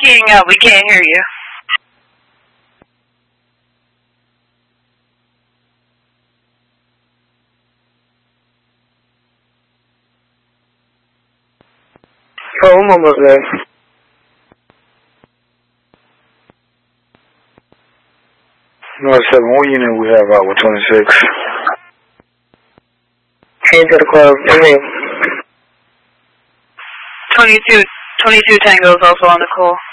Keying up, we can't hear you. Oh, I'm almost there. North 7, what unit we have out with 26? Head to the club, I'm in. 22 Tango is also on the call.